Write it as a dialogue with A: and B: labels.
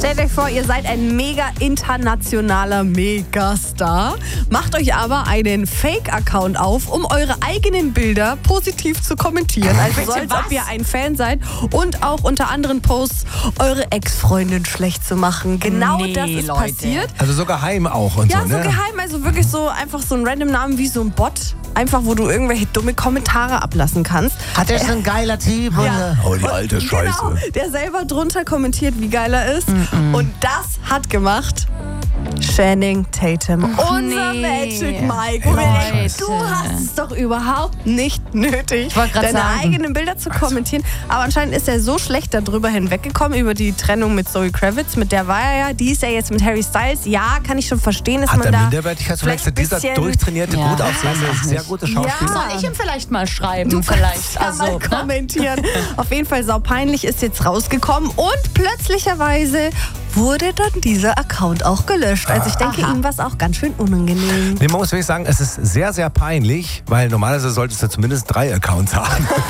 A: Stellt euch vor, ihr seid ein mega internationaler Megastar, macht euch aber einen Fake-Account auf, um eure eigenen Bilder positiv zu kommentieren. Also so, als ob ihr ein Fan seid und auch unter anderen Posts eure Ex-Freundin schlecht zu machen. Genau das ist passiert.
B: Also so geheim auch und
A: Ja,
B: so,
A: so
B: ne?
A: geheim, also wirklich so einfach so ein random Namen wie so ein Bot. Einfach, wo du irgendwelche dumme Kommentare ablassen kannst.
C: Hat er so ein geiler Typ?
A: Ja.
B: Oh, die alte Scheiße.
A: Genau, der selber drunter kommentiert, wie geil er ist. Und das hat gemacht Channing Tatum. Unser Magic Mike. Wo wir denken, du hast es doch überhaupt nicht nötig, deine eigenen Bilder zu kommentieren. Aber anscheinend ist er so schlecht darüber hinweggekommen, über die Trennung mit Zoe Kravitz. Mit der war er ja. Die ist ja jetzt mit Harry Styles. Ja, kann ich schon verstehen, dass
B: Hat
A: man
B: er
A: da
B: Minderwertigkeitskomplex? Dieser durchtrainierte, gut aussehende, sehr gute Schauspieler?
D: Soll ich ihm vielleicht mal schreiben?
A: Du
D: vielleicht.
A: kannst ja mal kommentieren. Auf jeden Fall saupeinlich ist jetzt rausgekommen und plötzlicherweise wurde dann dieser Account auch gelöscht. Also ich denke, ihm war es auch ganz schön unangenehm.
B: Nee, man muss wirklich sagen, es ist sehr, sehr peinlich, weil normalerweise solltest du zumindest 3 Accounts haben.